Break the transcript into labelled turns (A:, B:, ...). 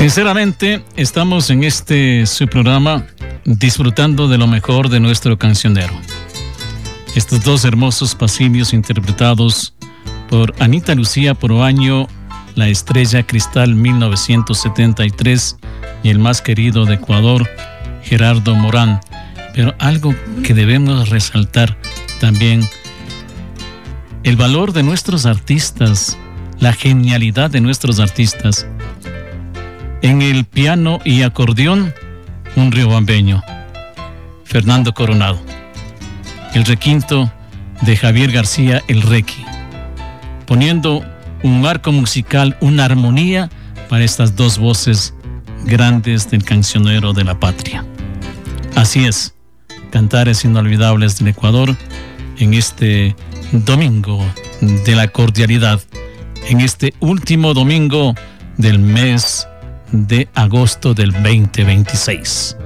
A: Sinceramente, estamos en su programa disfrutando de lo mejor de nuestro cancionero. Estos dos hermosos pasillos interpretados por Anita Lucía Poroaño, La Estrella Cristal 1973 y el más querido de Ecuador, Gerardo Morán. Pero algo que debemos resaltar también, el valor de nuestros artistas, la genialidad de nuestros artistas. En el piano y acordeón, un riobambeño, Fernando Coronado. El requinto de Javier García, el Requi, poniendo un marco musical, una armonía para estas dos voces grandes del cancionero de la patria. Así es, cantares inolvidables del Ecuador en este domingo de la cordialidad, en este último domingo del mes de agosto del 2026.